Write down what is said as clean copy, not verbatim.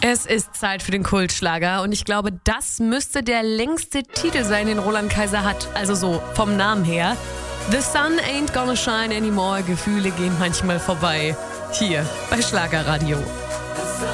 Es ist Zeit für den Kultschlager und ich glaube, das müsste der längste Titel sein, den Roland Kaiser hat. Also so vom Namen her. The sun ain't gonna shine anymore. Gefühle gehen manchmal vorbei. Hier bei Schlagerradio.